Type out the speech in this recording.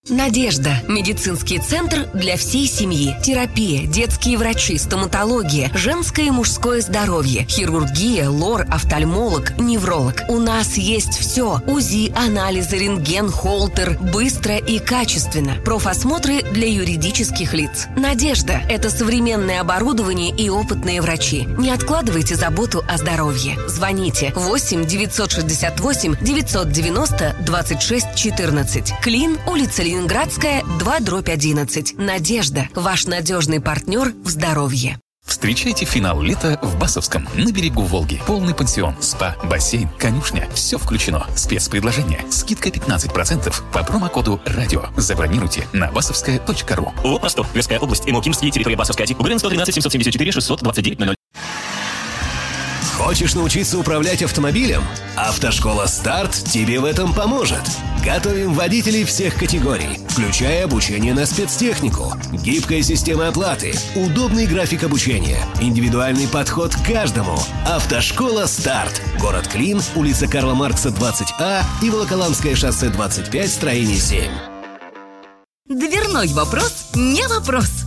Надежда. Медицинский центр для всей семьи. Терапия, детские врачи, стоматология, женское и мужское здоровье, хирургия, лор, офтальмолог, невролог. У нас есть все. УЗИ, анализы, рентген, холтер. Быстро и качественно. Профосмотры для юридических лиц. Надежда. Это современное оборудование и опытные врачи. Не откладывайте заботу о здоровье. Звоните 8 968 990 26 14. Клин, улица Ленинградская, 2/11. Надежда. Ваш надежный партнер в здоровье. Встречайте финал лета в Басовском, на берегу Волги. Полный пансион, спа, бассейн, конюшня. Все включено. Спецпредложение. Скидка 15% по промокоду «Радио». Забронируйте на басовская.ру. ООО «Простор». Тверская область. ИМО Кимский. Территория Басовская. УГРН 113 774 629 00. Хочешь научиться управлять автомобилем? Автошкола «Старт» тебе в этом поможет. Готовим водителей всех категорий, включая обучение на спецтехнику, гибкая система оплаты, удобный график обучения, индивидуальный подход к каждому. Автошкола «Старт». Город Клин, улица Карла Маркса, 20А и Волоколамское шоссе 25, строение 7. Дверной вопрос не вопрос.